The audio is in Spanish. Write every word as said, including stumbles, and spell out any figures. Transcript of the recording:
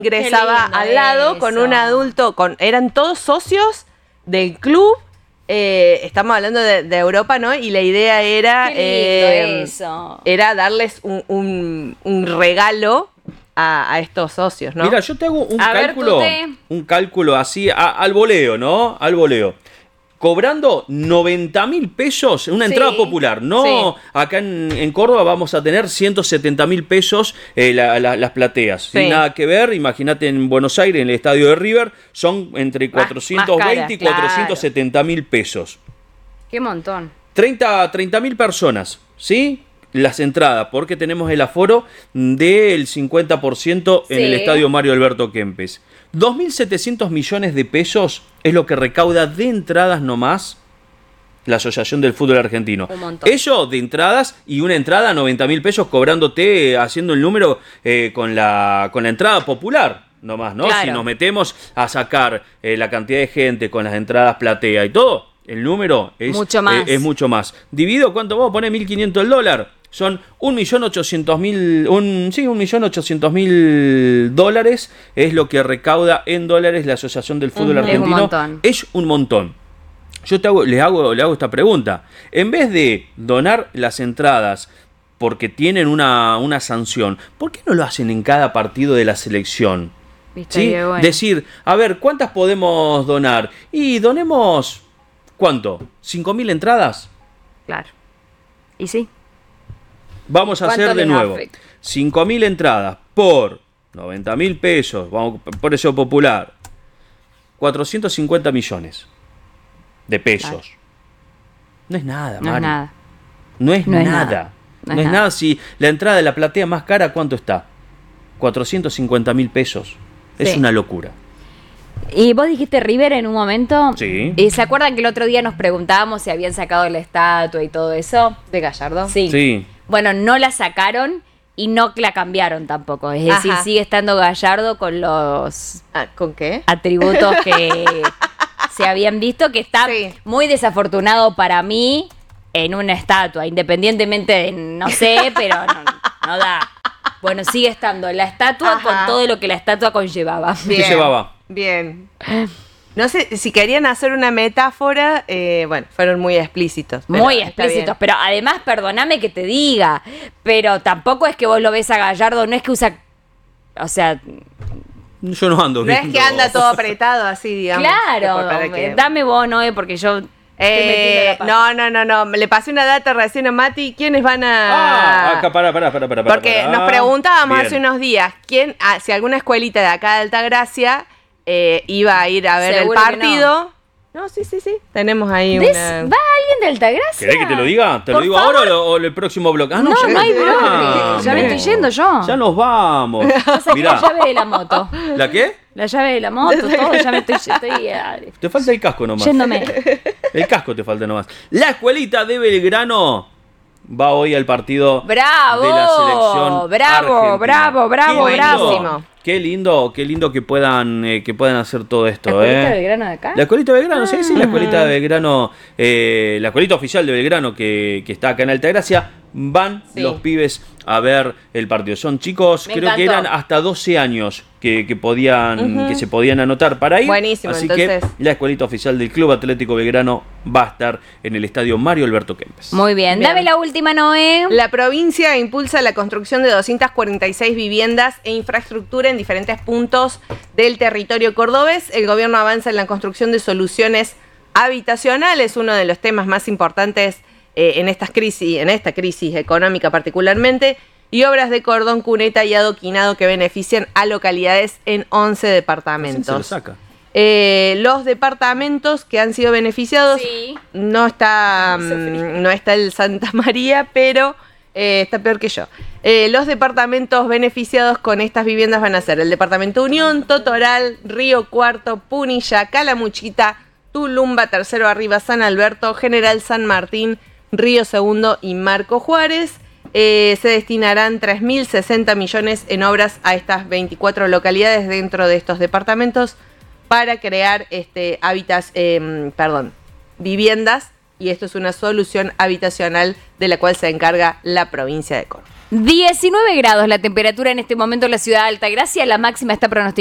ingresaba al lado eso. con un adulto, con eran todos socios del club. Eh, estamos hablando de, de Europa, ¿no? Y la idea era, Qué lindo eh, eso. era darles un, un, un regalo a, a estos socios, ¿no? Mira, yo te hago un A ver, cálculo, Tute. un cálculo así a- al voleo, ¿no? Al voleo. Cobrando noventa mil pesos, una Sí, entrada popular. No, sí. acá en, en Córdoba vamos a tener ciento setenta mil pesos eh, la- la- las plateas. Sí. Sin nada que ver, imagínate en Buenos Aires, en el estadio de River, son entre Más- cuatrocientos veinte más y caras, cuatrocientos setenta mil pesos. Qué montón. treinta mil personas, ¿sí? Las entradas, porque tenemos el aforo del cincuenta por ciento en Sí. el estadio Mario Alberto Kempes. dos mil setecientos millones de pesos es lo que recauda de entradas nomás la Asociación del Fútbol Argentino. Un montón. Eso de entradas y una entrada noventa mil pesos cobrándote, eh, haciendo el número eh, con, la, con la entrada popular. Nomás, ¿no? Claro. Si nos metemos a sacar eh, la cantidad de gente con las entradas platea y todo, el número es Mucho más. eh, es mucho más. Divido, ¿cuánto vamos a poner? mil quinientos el dólar. Son un millón ochocientos mil, un, sí, un millón ochocientos mil dólares es lo que recauda en dólares la Asociación del Fútbol Ujú. Es un Argentino. montón. Es un montón. Yo te hago, les hago, le hago esta pregunta. En vez de donar las entradas porque tienen una, una sanción, ¿por qué no lo hacen en cada partido de la selección? Viste, ¿Sí? qué bueno. Decir, a ver, ¿cuántas podemos donar? Y donemos, ¿cuánto? ¿cinco mil entradas? Claro. ¿Y sí? Vamos a ¿Cuánto hacer de les nuevo. afecta? cinco mil entradas por noventa mil pesos, vamos por eso popular. cuatrocientos cincuenta millones de pesos. Claro. No es nada, No es Mari. nada. No es No es nada. nada. No, es nada. Si la entrada de la platea más cara, ¿cuánto está? cuatrocientos cincuenta mil pesos. Es Sí. una locura. Y vos dijiste River en un momento. Sí. ¿Y se acuerdan que el otro día nos preguntábamos si habían sacado la estatua y todo eso? ¿De Gallardo? Sí. Sí. Bueno, no la sacaron y no la cambiaron tampoco. Es decir, Ajá. sigue estando Gallardo con los Ah, ¿con qué? atributos que se habían visto, que está Sí. muy desafortunado para mí en una estatua, independientemente de, no sé, pero no, no da. Bueno, sigue estando la estatua Ajá. con todo lo que la estatua conllevaba. ¿Qué llevaba? Bien. No sé, si querían hacer una metáfora, eh, bueno, fueron muy explícitos. pero Muy está explícitos, bien. pero además, perdóname que te diga, pero tampoco es que vos lo ves a Gallardo, no es que usa, o sea, Yo no ando No es viendo. que anda todo apretado así, digamos. claro, para que- dame vos, Noé, porque yo estoy metiendo Eh, la pata. no, no, no, no. Le pasé una data recién a Mati. ¿Quiénes van a...? Ah, acá, pará, pará, pará, pará. Porque pará. nos preguntábamos Bien. hace unos días quién, ah, si alguna escuelita de acá de Altagracia eh, iba a ir a ver Seguro el que partido. No. sí, sí, sí. Tenemos ahí ¿Ves? una... ¿Va alguien de Altagracia? ¿Querés que te lo diga? ¿Te lo Por digo favor. ahora o, lo- o el próximo bloque? Ah, No, ya no hay nos bloque, vamos. ya me estoy yendo yo. Ya nos vamos. Saqué Mirá. la llave de la moto. ¿La qué? La llave de la moto, todo, ya me estoy, estoy eh, Te falta el casco nomás. yéndome. El casco te falta nomás. La escuelita de Belgrano va hoy al partido ¡Bravo! de la selección ¡Bravo, argentina. bravo, bravo, Qué lindo, bravo! Qué lindo, qué lindo que puedan, eh, que puedan hacer todo ¿La esto, escuelita eh. del grano de acá? La escuelita de Belgrano, sí, sí, la escuelita de Belgrano, eh, la escuelita oficial de Belgrano que, que está acá en Altagracia, van Sí. los pibes a ver el partido. Son chicos, Me creo que encantó. eran hasta doce años que, que podían, Ujú. que se podían anotar para ir. Buenísimo, Así entonces. que la escuelita oficial del Club Atlético Belgrano va a estar en el estadio Mario Alberto Kempes. Muy bien. Bien. Dame la última, Noé. La provincia impulsa la construcción de doscientas cuarenta y seis viviendas e infraestructura en diferentes puntos del territorio cordobés. El gobierno avanza en la construcción de soluciones habitacionales, uno de los temas más importantes eh, en estas crisis, en esta crisis económica particularmente, y obras de cordón, cuneta y adoquinado que benefician a localidades en once Así se lo departamentos. saca. Eh, los departamentos que han sido beneficiados, Sí. no está Hizo frío. mm, no está el Santa María, pero eh, está peor que yo. Eh, los departamentos beneficiados con estas viviendas van a ser el departamento Unión, Totoral, Río Cuarto, Punilla, Calamuchita, Tulumba, Tercero Arriba, San Alberto, General San Martín, Río Segundo y Marco Juárez. Eh, se destinarán tres mil sesenta millones en obras a estas veinticuatro localidades dentro de estos departamentos para crear este hábitats, eh, perdón, viviendas, y esto es una solución habitacional de la cual se encarga la provincia de Córdoba. diecinueve grados la temperatura en este momento en la ciudad de Altagracia, la máxima está pronosticada